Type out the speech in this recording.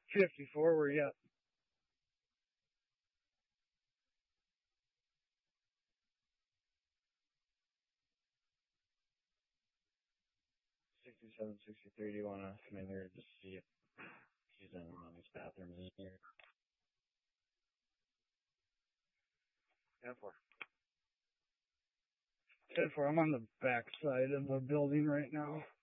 54, where you at? '67, '63. Do you want to come in here and just see if he's in mommy's bathroom in here? 10-4. 10-4. I'm on the back side of the building right now.